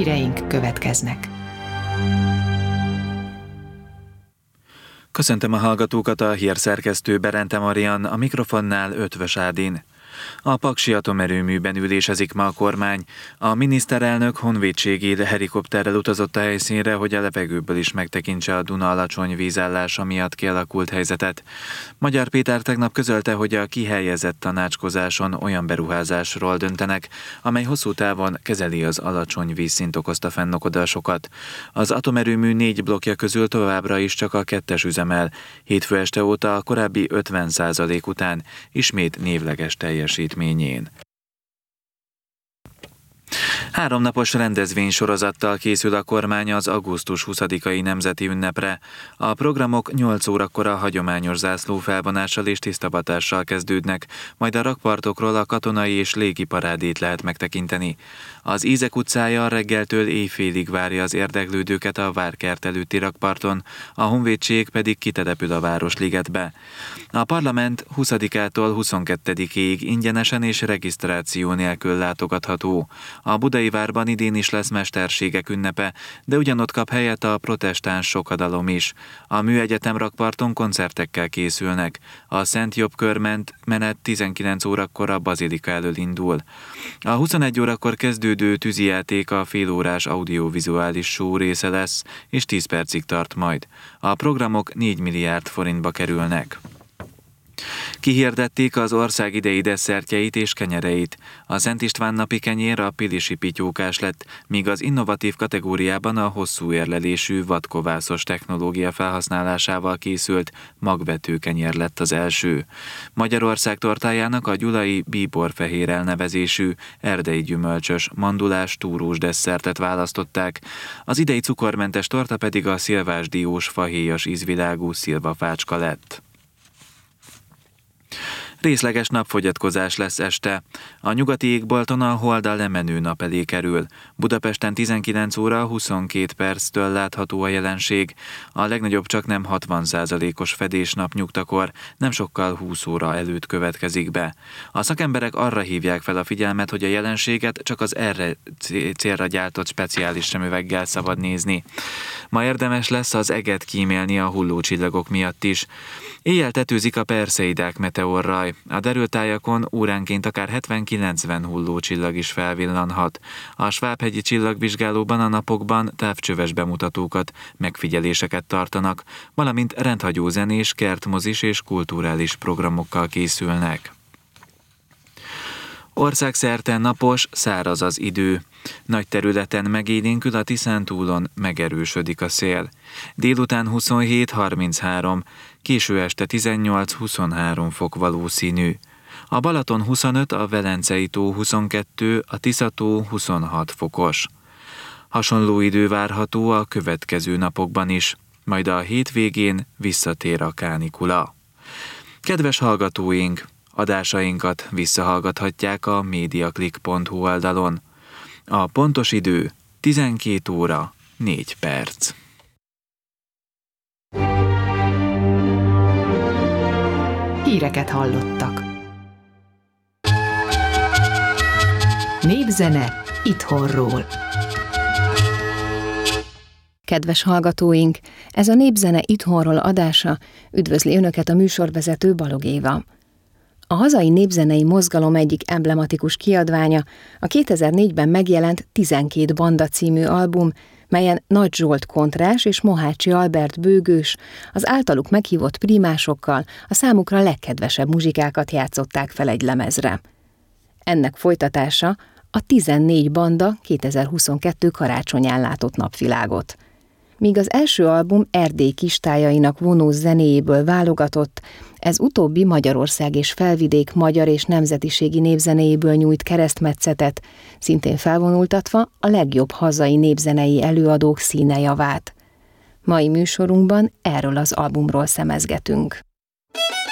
híreink következnek. Köszöntöm a hallgatókat, a hírszerkesztő Berente Marian, a mikrofonnál Ötvös Ádin. A Paksi atomerőműben ülésezik ma a kormány. A miniszterelnök honvédségi helikopterrel utazott a helyszínre, hogy a levegőből is megtekintse a Duna alacsony vízállása miatt kialakult helyzetet. Magyar Péter tegnap közölte, hogy a kihelyezett tanácskozáson olyan beruházásról döntenek, amely hosszú távon kezeli az alacsony vízszint okozta fennakadásokat. Az atomerőmű 4 blokkja közül továbbra is csak a 2-es üzemel. Hétfő este óta a korábbi 50% után ismét névleges teljesítményén. 3 napos rendezvénysorozattal készül a kormány az augusztus 20-ai nemzeti ünnepre. A programok 8 órakor a hagyományos zászló felvonással és tisztavatással kezdődnek, majd a rakpartokról a katonai és légi parádét lehet megtekinteni. Az Ízek utcája reggeltől éjfélig várja az érdeklődőket a Várkert előtti rakparton, a honvédség pedig kitelepül a Városligetbe. A parlament 20-ától 22-ig ingyenesen és regisztráció nélkül látogatható. A Budai Várban idén is lesz mesterségek ünnepe, de ugyanott kap helyet a protestáns sokadalom is. A Műegyetem rakparton koncertekkel készülnek. A Szent Jobb körmenet 19 órakor a Bazilika elől indul. A 21 órakor kezdődő tűzijáték a félórás audiovizuális show része lesz, és 10 percig tart majd. A programok 4 milliárd forintba kerülnek. Kihirdették az ország idei desszertjeit és kenyereit. A Szent István napi kenyér a pilisi pityókás lett, míg az innovatív kategóriában a hosszú érlelésű vadkovászos technológia felhasználásával készült magvető kenyér lett az első. Magyarország tortájának a gyulai bíborfehér elnevezésű erdei gyümölcsös, mandulás túrós desszertet választották. Az idei cukormentes torta pedig a szilvásdiós fahéjas ízvilágú szilvafácska lett. Részleges napfogyatkozás lesz este. A nyugati égbolton a hold a lemenő nap elé kerül. Budapesten 19 óra 22 perctől látható a jelenség. A legnagyobb csaknem 60%-os fedés napnyugtakor, nem sokkal 20 óra előtt következik be. A szakemberek arra hívják fel a figyelmet, hogy a jelenséget csak az erre célra gyártott speciális szemüveggel szabad nézni. Ma érdemes lesz az eget kímélni a hullócsillagok miatt is. Éjjel tetőzik a Perseidák meteorraj. A derültájakon óránként akár 70-90 hullócsillag is felvillanhat. A Svábhegyi csillagvizsgálóban a napokban távcsöves bemutatókat, megfigyeléseket tartanak, valamint rendhagyó zenés, kertmozis és kulturális programokkal készülnek. Országszerte napos, száraz az idő. Nagy területen megélénkül, a Tiszántúlon megerősödik a szél. Délután 27-33, késő este 18-23 fok valószínű. A Balaton 25, a Velencei tó 22, a Tiszató 26 fokos. Hasonló idő várható a következő napokban is, majd a hétvégén visszatér a kánikula. Kedves hallgatóink! Adásainkat visszahallgathatják a mediaclick.hu oldalon. A pontos idő 12 óra 4 perc. Híreket hallottak. Népzene itthonról. Kedves hallgatóink, ez a Népzene itthonról adása, üdvözli Önöket a műsorvezető Balog Éva. A hazai népzenei mozgalom egyik emblematikus kiadványa a 2004-ben megjelent 12 banda című album, melyen Nagy Zsolt kontrás és Mohácsi Albert bőgős az általuk meghívott prímásokkal a számukra legkedvesebb muzsikákat játszották fel egy lemezre. Ennek folytatása a 14 banda 2022 karácsonyán látott napvilágot. Míg az első album Erdély kistájainak vonós zenéjéből válogatott, ez utóbbi Magyarország és felvidék magyar és nemzetiségi népzenéjéből nyújt keresztmetszetet, szintén felvonultatva a legjobb hazai népzenei előadók színejavát. Mai műsorunkban erről az albumról szemezgetünk.